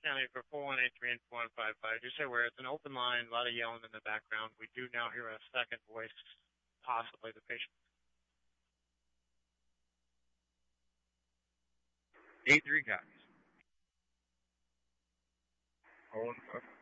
County for 418-3155. Just so where it's an open line, a lot of yelling in the background. We do now hear a second voice, possibly the patient. 8-3 copies. Hold on.